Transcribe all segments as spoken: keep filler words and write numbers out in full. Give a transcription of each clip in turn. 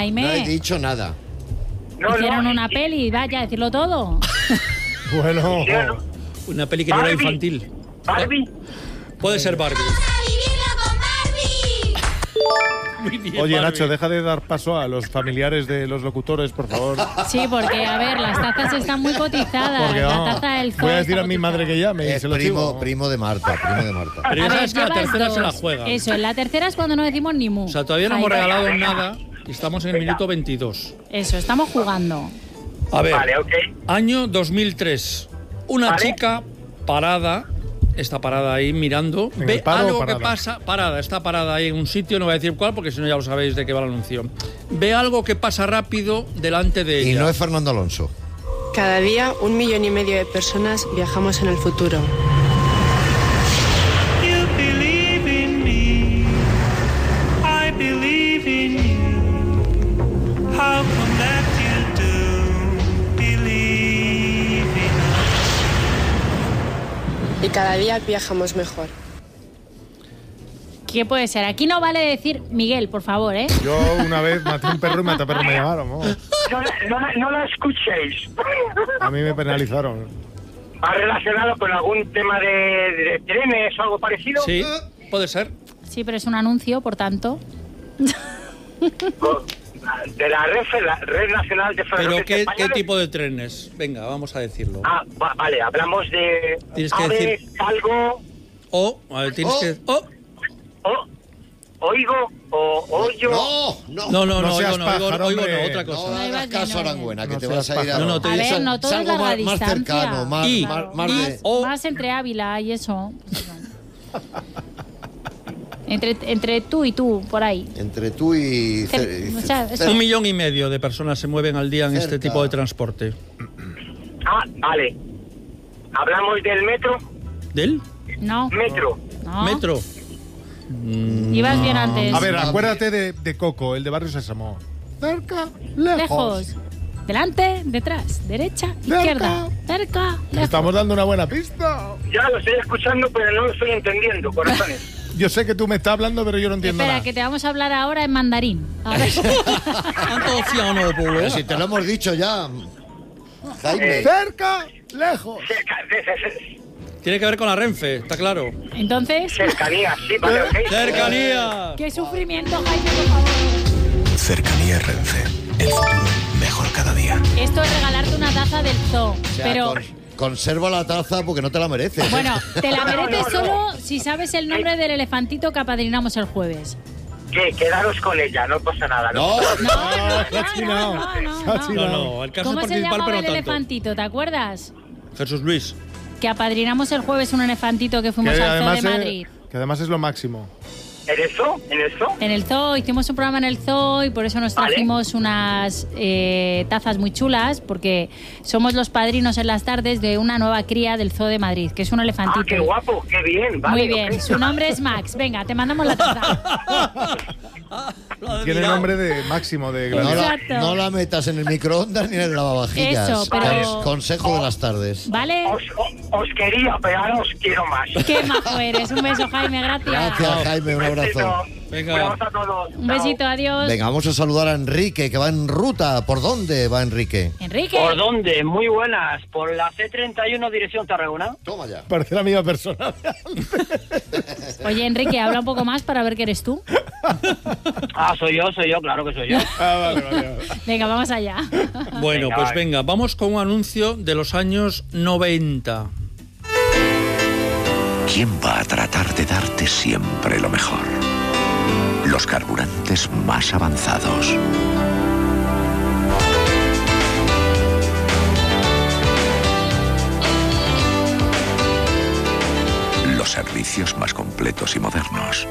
Jaime. No he dicho nada. No, Hicieron no, una sí, peli, vaya, decirlo todo. Bueno, sí, no. Una peli que no era Barbie. infantil. Barbie. Puede ser Barbie. Muy bien, oye, Barbie. Nacho, deja de dar paso a los familiares de los locutores, por favor. Sí, porque, a ver, las tazas están muy cotizadas. Porque la vamos, taza del zoo voy a decir está a mi madre que cotizada. llame y Es se lo primo, digo. primo de Marta, primo de Marta. Pero ya A ver, sabes que la llevas tercera se la dos. juega. Eso, en la tercera es cuando no decimos ni mu. O sea, todavía no Ahí hemos va. regalado venga. nada y estamos en el Venga. minuto veintidós. Eso, estamos jugando. A ver, Vale, ok. año dos mil tres. Una Vale. chica parada, está parada ahí mirando, ¿En ve el paro algo o que parada? pasa, parada, está parada ahí en un sitio, no voy a decir cuál porque si no ya lo sabéis de qué va el anuncio. Ve algo que pasa rápido delante de Y ella. no es Fernando Alonso. Cada día un millón y medio de personas viajamos en el futuro. You believe in me, I believe in you. How come that you do believe in us? Y cada día viajamos mejor. ¿Qué puede ser? Aquí no vale decir Miguel, por favor, ¿eh? Yo una vez maté un perro y maté a perro me llamaron. ¿no? No, la- no, la- no la escuchéis. A mí me penalizaron. ¿Va relacionado con algún tema de, de trenes o algo parecido? Sí, puede ser. Sí, pero es un anuncio, por tanto. O- De la red, la red Nacional de Pero Ferrocarriles ¿qué, qué Españoles. tipo de trenes? Venga, vamos a decirlo. Ah, va- vale, hablamos de Tienes que aves, decir- algo, O, a ver, tienes Oh. que... Oh, o, oigo, o oyo. No, no. no, no, No no, seas oigo, no, oigo, pájaro, oigo, no, hombre. otra No cosa. No hagas ibas caso, de no. Aranguena, que No te seas vas a ir a... pájaro. No, no, te A dices- ver, no todo es algo larga más, más distancia. cercano, más, Y- más, más y- de... o- Más entre Ávila y eso. entre, entre tú y tú, por ahí. Entre tú y... Cer- ce- o sea, ce- eso- Un millón y medio de personas se mueven al día en este Cerca. tipo de transporte. Ah, vale. Hablamos del metro. ¿Del? No. Metro. No. Metro. Ibas bien antes. A ver, acuérdate de, de Coco, el de Barrio Sésamo. Cerca, lejos. Lejos. Delante, detrás, derecha, izquierda. Cerca, lejos. Estamos dando una buena pista. Ya lo estoy escuchando, pero no lo estoy entendiendo, corazones. Yo sé que tú me estás hablando, pero yo no entiendo Espera, nada. que te vamos a hablar ahora en mandarín. A ver. Pero si te lo hemos dicho ya, Jaime. Cerca, lejos. Cerca, de- de- de- Tiene que ver con la Renfe, está claro. Entonces, cercanía, sí, vale, ok. ¡Cercanía! qué sufrimiento, Jaime, por favor. Cercanía Renfe. El futuro mejor cada día. Esto es regalarte una taza del zoo. O sea, pero, con- conserva la taza porque no te la mereces. ¿eh? bueno, te la No, no, mereces no, no. solo si sabes el nombre del elefantito que apadrinamos el jueves. Que quedaros con ella, no pasa nada. No, No, no, se ha no, chinado. no, no, Se ha no. chinado. No, no, el caso ¿Cómo es se participar, llamaba pero el no tanto. elefantito? ¿Te acuerdas? Jesús Luis. Que apadrinamos el jueves un elefantito que fuimos Que al zoo además, de es, Madrid. que además es lo máximo. ¿En el zoo? ¿En el zoo? En el zoo, hicimos un programa en el zoo y por eso nos Vale. trajimos unas eh, tazas muy chulas, porque somos los padrinos en las tardes de una nueva cría del zoo de Madrid, que es un Ah, elefantito. qué guapo, qué bien, vale. Muy bien, ok. su nombre es Max. Venga, te mandamos la taza. Tiene nombre de máximo de no, gladiador. la, Exacto. no la metas en el microondas ni en el lavavajillas. Eso, pero- Cons- Consejo de las tardes. ¿Vale? Os, o- os quería, pero ahora os quiero más. Qué majo eres. Un beso, Jaime, gracias. Gracias, Jaime, un abrazo. Besito. Venga. Un abrazo a todos. Un Chao. besito, adiós. Venga, vamos a saludar a Enrique, que va en ruta. ¿Por dónde va Enrique? Enrique. ¿Por dónde? Muy buenas. Por la C treinta y uno, dirección Tarragona. Toma ya. Parece la misma persona. Oye, Enrique, habla un poco más para ver que eres tú. Ah, soy yo, soy yo, claro que soy yo. Ah, vale, vale, vale. Venga, vamos allá. Bueno, Venga, pues vale. venga, vamos con un anuncio de los años noventa. ¿Quién va a tratar de darte siempre lo mejor? Los carburantes más avanzados. Los servicios más completos y modernos.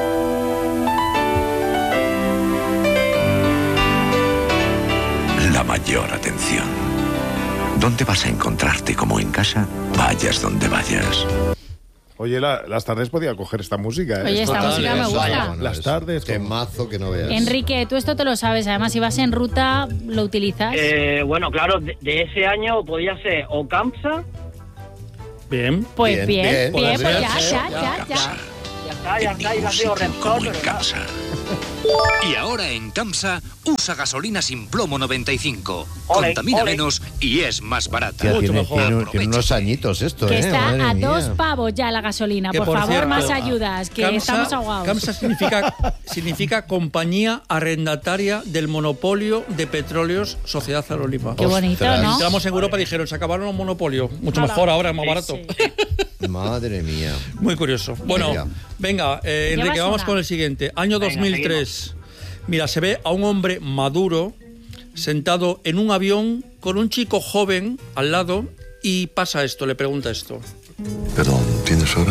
La mayor atención. ¿Dónde vas a encontrarte como en casa? Vayas donde vayas. Oye, la- las tardes podía coger esta música, ¿eh? Oye, esta Total, música me eso, gusta. Bueno, Las es- tardes, Qué como- mazo que no veas. Enrique, tú esto te lo sabes. Además, si vas en ruta, lo utilizas. Eh, bueno, claro, de, de ese año podía ser o Campsa, Bien. Pues bien, bien, bien, podría pues ya, ser, ya, ya, ya. ya está, ya está, iba a ser o Ningún sitio Repsol, como en pero no. casa. Y ahora en Camsa, usa gasolina sin plomo noventa y cinco. Ole, Contamina ole. menos y es más barata. Tía, Mucho tiene, mejor. tiene- tiene unos añitos esto, Que ¿eh? está Madre a mía. dos pavos ya la gasolina. Que, Por, favor, cierto, más ayudas, que Camsa- estamos ahogados. Camsa significa, significa compañía arrendataria del monopolio de petróleos Sociedad Anónima. Qué bonito, Ostras. ¿no? Entramos en Europa y dijeron, se acabaron los monopolios. Mucho Hala. mejor ahora, es más Sí, barato. sí. Madre mía. Muy curioso. Bueno, Venga. venga, eh, Enrique, Llevas vamos una. con el siguiente. Año Venga, dos mil tres. Mira, se ve a un hombre maduro sentado en un avión con un chico joven al lado y pasa esto, le pregunta esto. Perdón, ¿tienes hora?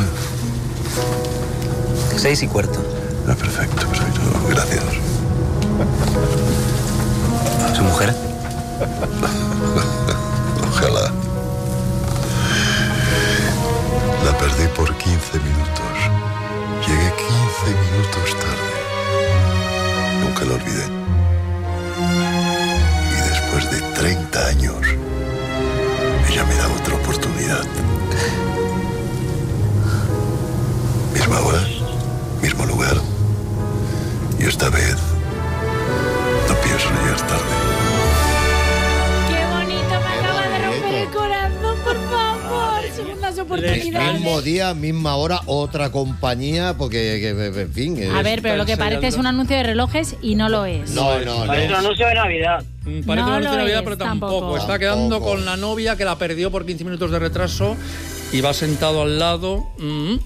Seis y cuarto. Ah, perfecto, perfecto. Gracias. ¿Su mujer? Ojalá. La perdí por quince minutos. Llegué quince minutos tarde. Nunca lo olvidé. Y después de treinta años, ella me da otra oportunidad. Misma hora, mismo lugar. Y esta vez no pienso llegar tarde. Qué bonito, me acaba de romper el corazón, por favor. Segundas oportunidades. Mismo día, misma hora, otra compañía, porque, que, en fin. A es- ver, pero lo que parece es un anuncio de relojes y no lo es. No, no, Parece un no. anuncio de Navidad. Mm, Parece No una noticia de lo Navidad, es, pero tampoco. tampoco. Está quedando Tampoco. con la novia que la perdió por quince minutos de retraso y va sentado al lado. Mm.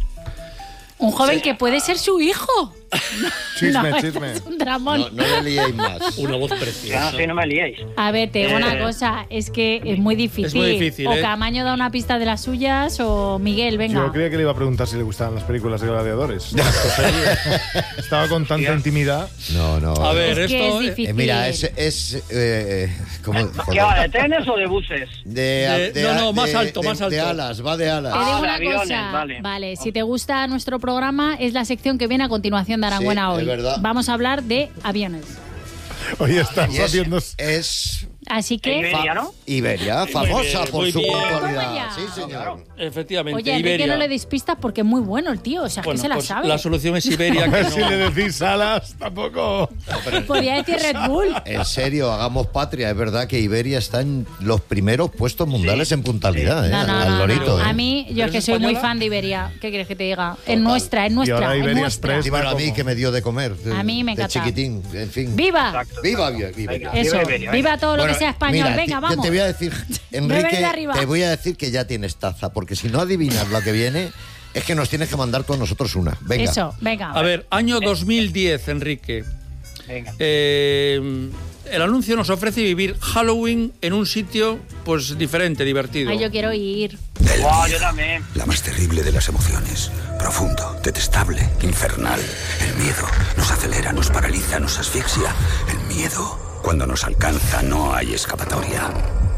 Un joven que puede ser su hijo. Chisme, no, esto chisme. es un dramón. No, no le liéis más. Una voz Ya, preciosa. sí, no me liéis. A ver, te digo Eh, una cosa, es que es muy difícil. Es muy difícil, O ¿eh? Camaño da una pista de las suyas o Miguel, venga. Yo creía que le iba a preguntar si le gustaban las películas de gladiadores. Esto serio. Estaba con tanta intimidad. No, no. A ver, es que esto. es eh, difícil. Eh, mira, es. es eh, ¿cómo? ¿Qué va, de trenes o de buses? De, De- no, no, más alto, de- más De alto. alas, va de alas. Te digo Ah, de una aviones, cosa, vale. si te gusta nuestro programa, es la sección que viene a continuación de Sí, Aranguena es hoy. verdad. Vamos a hablar de aviones. Oye, están Y es, haciendo... es Así que, Iberia, ¿no? Iberia, famosa por Muy su bien. puntualidad. Toma ya. Sí, señor. Efectivamente, oye, Enrique, Iberia. no le deis pistas porque es muy bueno el tío, o sea, es Bueno, que se la pues sabe. la solución es Iberia. A Que ver no. si le decís alas, tampoco. Podría decir Red Bull. En serio, hagamos patria. Es verdad que Iberia está en los primeros puestos mundiales en puntualidad, ¿eh? No, no, Al no, lorito, no. ¿eh? A mí, yo ¿Pero es que es soy muy española? fan de Iberia. ¿Qué quieres que te diga? Es nuestra, es Y nuestra, ahora es Iberia nuestra. Express. Y bueno, a mí que me dio de comer. de- A mí me de encanta. chiquitín, en fin. ¡Viva! Exacto. ¡Viva Iberia! Venga. Eso, Viva Iberia, viva venga. todo lo Bueno, que sea español. mira, Venga, ti- vamos. Yo te voy a decir, Bebe Enrique, de arriba. te voy a decir que ya tienes taza, porque si no adivinas lo que viene, es que nos tienes que mandar con nosotros una. Venga. Eso, venga. A ver, año dos mil diez, Enrique. Venga. Eh, el anuncio nos ofrece vivir Halloween en un sitio pues diferente, divertido. Ay, yo quiero ir. Wow, yo también. La más terrible de las emociones. Profundo, detestable, infernal. El miedo nos acelera, nos paraliza, nos asfixia. El miedo, cuando nos alcanza, no hay escapatoria.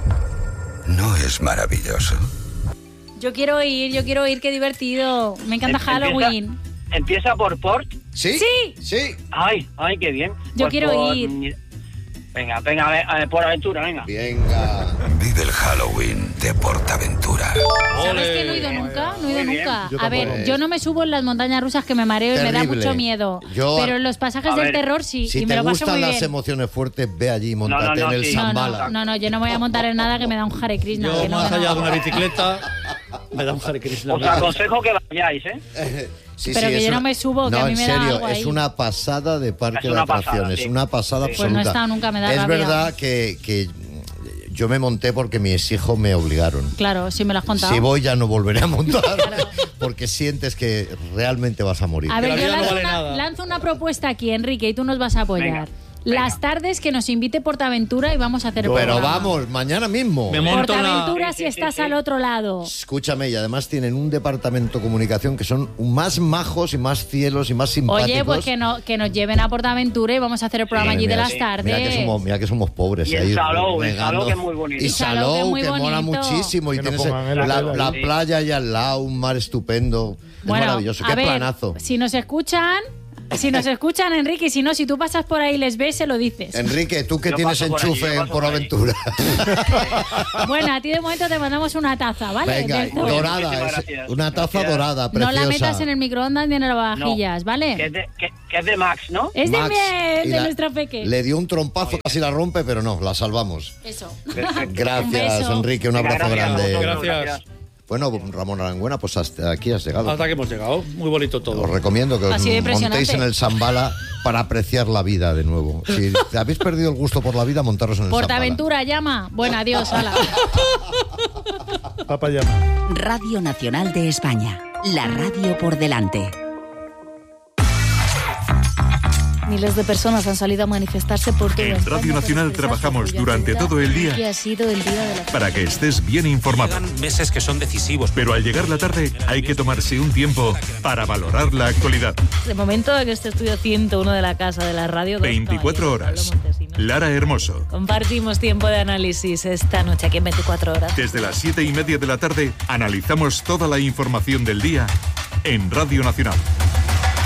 ¿No es maravilloso? Yo quiero ir, yo quiero ir, qué divertido. Me encanta Em- Halloween. Empieza, empieza por Port. ¿Sí? Sí. Sí. Ay, ay, qué bien. Yo Pues quiero por- ir. Venga, venga, a ver, a ver, por aventura, venga. Venga. Vive el Halloween de Portaventura. ¿Sabes que no he ido nunca? No he ido Muy bien. nunca. Yo A ver, tampoco. yo no me subo en las montañas rusas que me mareo y me da Terrible. mucho miedo. Yo- Pero en los pasajes A del ver, terror sí, Si y me te lo paso gustan muy las bien. emociones fuertes, ve allí y montate no, no, en el sí. No, Zambala. no, no, no, yo no me voy a montar en nada que me da un Hare Krishna. Yo, que no, más que no. allá de una bicicleta, me da un Hare Krishna. Os aconsejo que vayáis, ¿eh? Sí, Pero sí, que es yo no una- me subo, que no, a mí en me da serio, algo es ahí. una pasada de parque Es de una pasada, atracciones, sí. una pasada Sí. absoluta. Pues no he estado nunca, me da Es rabia. verdad que, que yo me monté porque mis hijos me obligaron. Claro, sí me lo has contado. Si voy ya no volveré a montar, porque sientes que realmente vas a morir. A ver, la yo vida no lanzo, vale una, nada. lanzo una propuesta aquí, Enrique, y tú nos vas a apoyar. Venga, Las tardes que nos invite Portaventura y vamos a hacer el Pero programa. vamos, mañana mismo. Me monto en la- Portaventura Sí, si sí, estás sí, sí. al otro lado. Escúchame, y además tienen un departamento de comunicación que son más majos y más cielos y más simpáticos. Oye, pues que, no, que nos lleven a Portaventura y vamos a hacer el programa Mira, allí de mira, las sí. tardes. Mira que somos, mira que somos pobres. Y el ahí Salou, el regando. Salou, que es muy bonito. Y Y Salou, que es Salou, muy que mola bonito. muchísimo. Y Que nos tienes pongan el la, hotel la ahí. playa ahí al lado, un mar estupendo. Es Bueno, maravilloso. a Qué ver, planazo. si nos escuchan, Si nos escuchan, Enrique, y si no, si tú pasas por ahí y les ves, se lo dices. Enrique, tú que Yo tienes paso por allí, enchufe yo en paso Por por Aventura. Bueno, a ti de momento te mandamos una taza, ¿vale? Venga, De esto. dorada, Muchísimas es- gracias. una taza Gracias. dorada, No preciosa. la metas en el microondas ni en el lavavajillas, Que ¿vale? es, de, que, que es de Max, ¿no? Es de Max, miel, y de la- nuestra peque. Le dio un trompazo, casi la rompe, pero no, la salvamos. Eso. Perfecto. Gracias, Un beso. Enrique, un Venga, abrazo gracias a grande. vosotros, Gracias. Bueno, Ramón Arangüena, pues hasta aquí has llegado. Hasta que hemos llegado. Muy bonito todo. Os recomiendo que os Ha sido impresionante. montéis en el Zambala para apreciar la vida de nuevo. Si te habéis perdido el gusto por la vida, montaros en el Zambala. Portaventura, llama. Bueno, adiós, hala. Papá llama. Radio Nacional de España. La radio por delante. Miles de personas han salido a manifestarse por toda En España Radio para Nacional expresar su trabajamos apoyo a durante Cuba, todo el día que ha sido el día de la para que estés bien informado. Llegan meses que son decisivos. Pero al llegar la tarde hay que tomarse un tiempo para valorar la actualidad. De momento en este estudio ciento uno de la Casa de la Radio. dos veinticuatro caballeros, horas. Pablo Montesinos. Lara Hermoso. Compartimos tiempo de análisis esta noche aquí en veinticuatro horas. Desde las siete y media de la tarde analizamos toda la información del día en Radio Nacional.